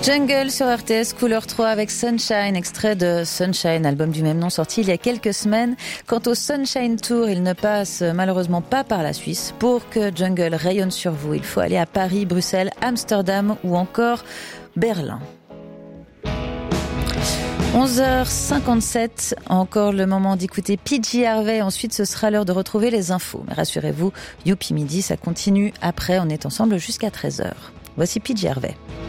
Jungle sur RTS, couleur 3 avec Sunshine, extrait de Sunshine, album du même nom sorti il y a quelques semaines. Quant au Sunshine Tour, il ne passe malheureusement pas par la Suisse. Pour que Jungle rayonne sur vous, il faut aller à Paris, Bruxelles, Amsterdam ou encore Berlin. 11h57, encore le moment d'écouter PJ Harvey. Ensuite, ce sera l'heure de retrouver les infos. Mais rassurez-vous, Youpi Midi, ça continue après. On est ensemble jusqu'à 13h. Voici PJ Harvey.